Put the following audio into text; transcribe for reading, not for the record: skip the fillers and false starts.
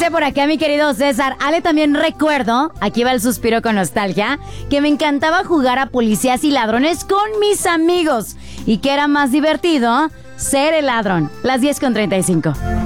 Dice por acá mi querido César, Ale, también recuerdo, aquí va el suspiro con nostalgia, que me encantaba jugar a policías y ladrones con mis amigos y que era más divertido ser el ladrón. Las 10:35.